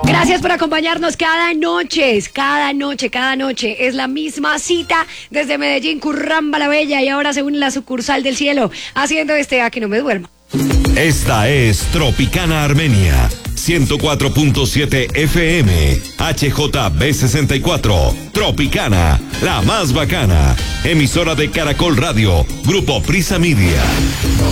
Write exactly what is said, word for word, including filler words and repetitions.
Gracias por acompañarnos cada noche, cada noche, cada noche. Es la misma cita desde Medellín, Curramba la Bella, y ahora se une la sucursal del cielo, haciendo este A que no me duerma. Esta es Tropicana Armenia, ciento cuatro punto siete F M, H J B sesenta y cuatro, Tropicana, la más bacana, emisora de Caracol Radio, Grupo Prisa Media.